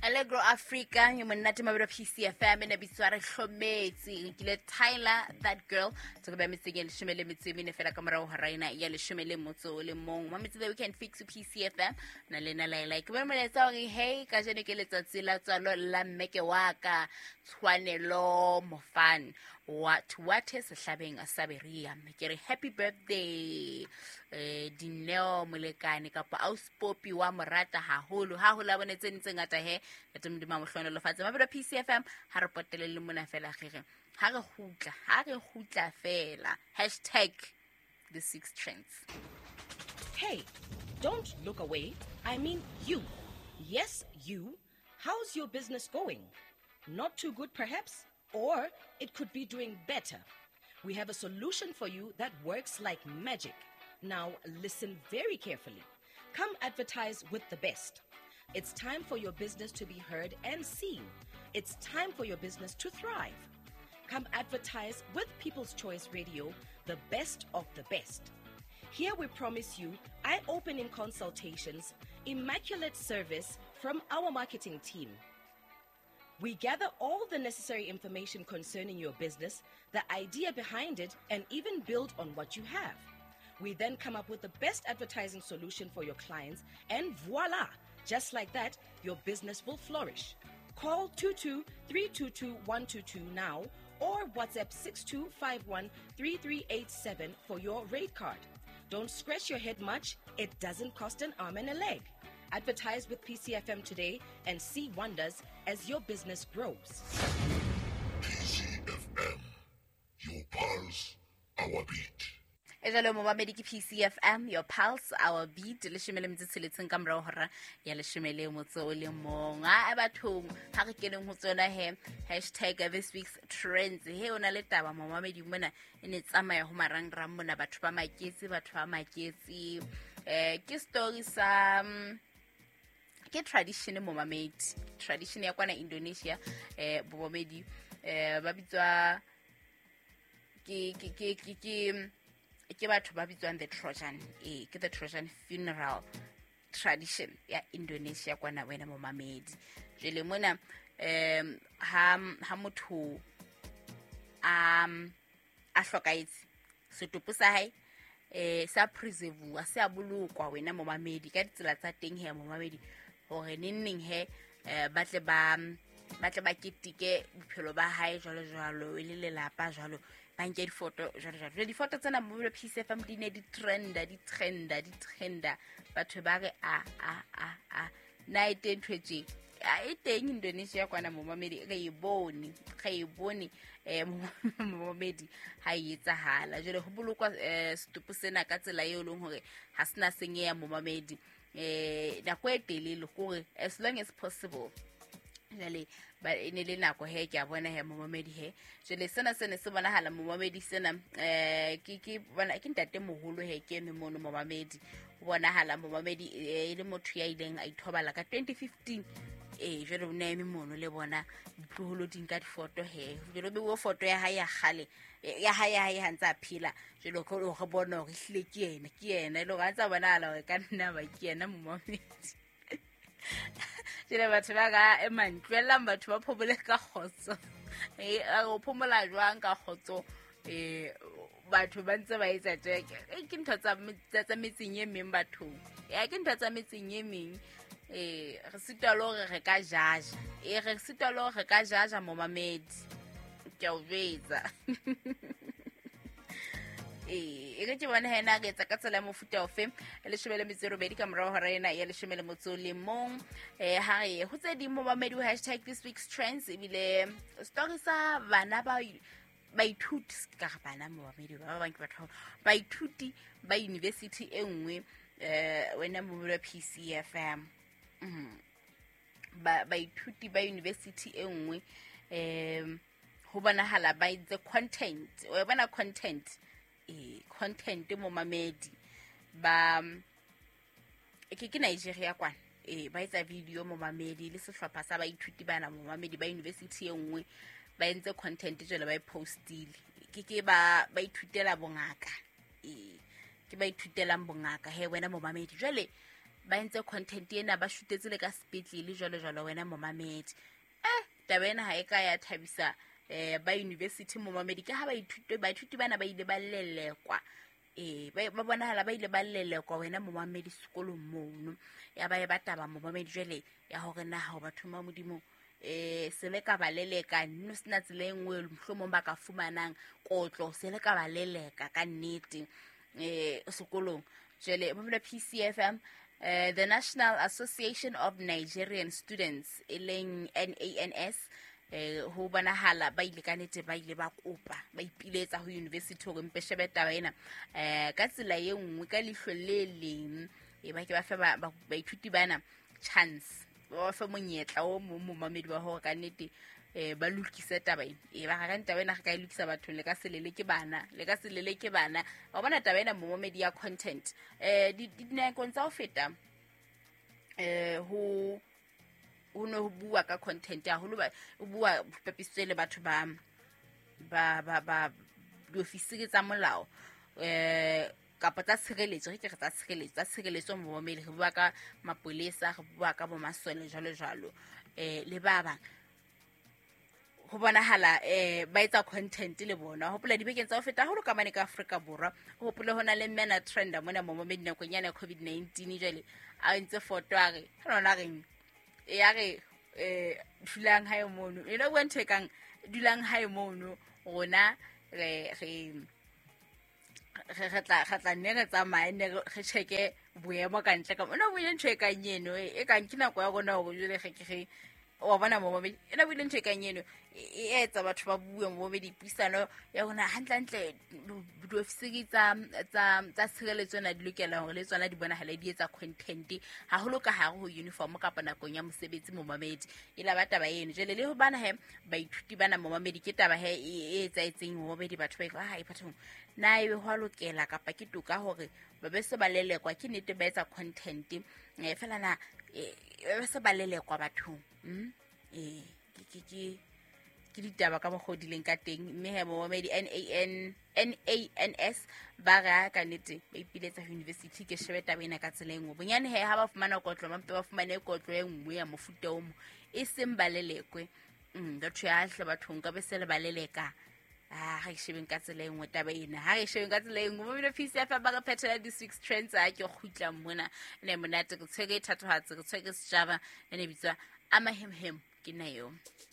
Allegro Africa, you monate mabelo PCFM and ebitsware hlometse ke le Tyler that girl to ba metseng le shemele metsemi ne fela ka morao ga raina ya le shemele motso le mong ma metse we can fix PCFM na lena like ba moletsa gore hey ka jene ke letsatsi la tsalo la mmeke wa ka tshwanelo mofan what is hlabeng a saberia ke re happy birthday dineo molekane kapa auspopi wa morata haholo ha ho la bonetse ntse ngata he ke mdima mohlone lo fatse mabelo PCFM ha re potele le mona fela gege ha re gutla fela #the 6 trends. Hey, don't look away. I mean you. Yes, you. How's your business going? Not too good perhaps? Or it could be doing better. We have a solution for you that works like magic. Now listen very carefully. Come advertise with the best. It's time for your business to be heard and seen. It's time for your business to thrive. Come advertise with People's Choice Radio, the best of the best. Here we promise you eye-opening consultations, immaculate service from our marketing team. We gather all the necessary information concerning your business, the idea behind it, and even build on what you have. We then come up with the best advertising solution for your clients, and voila! Just like that, your business will flourish. Call 22-322-122 now or WhatsApp 6251-3387 for your rate card. Don't scratch your head much. It doesn't cost an arm and a leg. Advertise with PCFM today and see wonders as your business grows. PCFM, your pulse, our beat. Ejalo mo mamedi ke PCFM, your pulse, our beat. Le shemele mtsitseletseng ka morao hora ya le shemele motso le monga bathong ha re keneng ho tsona he #this week's trends he ona le taba mo mamedi mona ene tsamaya ho marangrang mona batho ba maketsi ke story sa ke tradition mo mamedi tradition ya kwana Indonesia bo mamedi ba bitswa ke batho ba bitswang the Trojan ke the Trojan funeral tradition ya Indonesia kwana wena mo mamedi jele mona ha motho a hlokaetse setopo sa hae sa preserve se a bolokwa wena mo mamedi ka ditsela tsa teng he mo mamedi hore neng he batle ba ketike bophelo ba hae jalo le lelapa jalo ba nke difoto jalo difoto tsena mo PCFM di ne di trenda batho ba re night entwetsi e teng Indonesia kwana mo mamedi ga e bone mo mamedi ha etsahala jalo go bolokwa stupu sena ka tsela e leng hore ha sena senyeya mo mamedi na kwetele gore as long as possible jale ba ene le nako he ke a bona he mo mamedi he jale sena se bonahala mo mamedi sena ke bona ke ntate moholo he ke ene mono mo mamedi bonahala mo mamedi le motho ya ileng a ithobala ka 2015 jalo o neme mono le bona ditloholo dinka difoto he jalo be wo foto ya ha ya gale ya ha hantsa phila jalo go bona gore hlile ke yena le ga tsa bonahala gore ka nna ba ke yena mo mamedi jele batho ba ga emantlela batho ba phobole ka khotso go phomola jwang ka khotso batho ba ntse ba etsa tjeke ke ntho tsa metseng ye meng batho ke ntho tsa metseng ye meng re sitalo re ka jaja mo mamedi ke o betsa ke bona hena ke tsa ka tsela mo futa ofe le shebele metsero bedi ka morao ga rena ya le shemele motso le mong ha go tse di mo mamedi ho #this week's trends ebile story sa bana ba ithuti ka bana mo mamedi ba bang ke batho ba ithuti ba university e nngwe wena mo PCFM ba ithuti ba university e nngwe ho bonahala ba itse content o bona content mo mamedi ba ke Nigeria kwana ba etsa video mo mamedi le sehlopha sa ba ithuti bana mo mamedi ba university e nngwe ba entse content jela ba postile ke ba ithutela bongaka ke ba ithutelang bongaka he wena mo mamedi jale ba entse content ena ba shootetse le ka speedly jalo wena momamedi taba ena ha e ka ya thabisa ba university momamedi ka ha baithuti bana ba ile ba lelekwa ba bonahala ba ile ba lelekwa wena momamedi sekolong mono ya ba taba momamedi jwale ya hore na ha batho ba modimo se le ka ba leleka no sena tsela engwe mhlomong ba ka fumanang kotlo se le ka ba leleka ka nnete sekolong jwale mo PCFM the National Association of Nigerian Students eleng NANS ho bonahala ba ile kanete ba ile ba kopa ba ipiletsa ho university hore mpeshebe taba ena ka tsela e nngwe ka lihlo le leng ba ke ba fa ba ithuti bana chance ba fa monyetla o momamedi wa hore kanete ba lokisa taba ena ba ga ntaba ena ga ilukisa batho le ka selele ke bana ba bona taba ena momamedi ya content di ne kontsa o feta ho no bua ka content ya holo ba bua pepiswe le batho ba di ofisi tsa molao kapa tsa tshireletso ke tsa tshireletso mo momedi re bua ka mapolesa re bua ka bo masole jalo le baba ho bonahala ba etsa content le bona hopola dibekeng tsa ho feta holo ka mane ka Afrika Borwa hopola hona le mena trend mona mo momedi na konyana COVID-19 jale a ntse photo a re hona reng ya re dulang hae mono e le wente kang dulang hae mono rona re tla nne re tsamaya ne re cheke boemo ka ntle ka ona bo ntse ka nyeno e ka nkina go ya gona go jole ge wa bona mo momedi ena bo ntse ka nyeno e etsa batho ba bue mo momedi pisano ya gona hantle di ofisi tsa tshireletso na di lokela hore le tsona di bona hala di etsa content ha holo ka ha go uniform kapa nakong ya mosebetsi mo momedi ila ba taba eno jele le ho bana he ba ithuti bana mo momedi ke taba he e etsa etseng mo momedi batho ba ha iphathong na e ho lokela kapa ke toka hore ba be se ba lelekwa ke nete ba etsa content fela na ba se ba lelekwa batho ke ditaba ka mogodileng ka teng mme he momamedi NANS ba ga ka nete ba ipiletsa university ke shebe taba ena ka tseleng bonyane he ha ba fumana kotlo mampe ba fumane kotlo e nngwe ya mofuta o mo e seng balelekwe batho ya hle bathong ka be se le baleleka ga e shebeng ka tseleng ngwe taba ena ha e shebeng ka tseleng ngwe mo PCFM ba ka phethela di 6 trends a ke khutla mona ne monate ke tshwege thathohatse ke tshwege sejaba ne bitswa amahemhem ke na yo